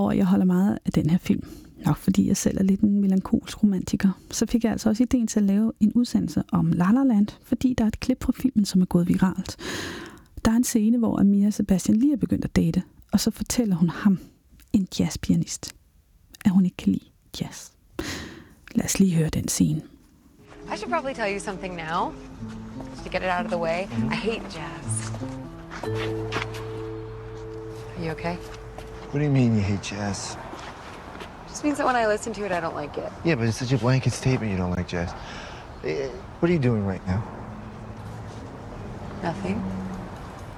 udover at jeg holder meget af den her film, nok fordi jeg selv er lidt en melankolsk romantiker, så fik jeg altså også ideen til at lave en udsendelse om La La Land, fordi der er et klip fra filmen, som er gået viralt. Der er en scene, hvor Amira Sebastian lige er begyndt at date, og så fortæller hun ham, en jazzpianist, at hun ikke kan lide jazz. Lad os lige høre den scene. I should probably tell you something now, to get it out of the way. I hate jazz. Are you okay? What do you mean you hate jazz? Just means that when I listen to it, I don't like it. Yeah, but it's such a blanket statement you don't like jazz. What are you doing right now? Nothing.